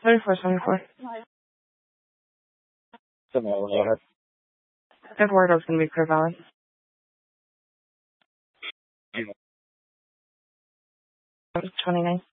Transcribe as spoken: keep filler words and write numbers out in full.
thirty-four twenty-four. Go ahead. Eduardo's going to be clear valid. twenty-nine.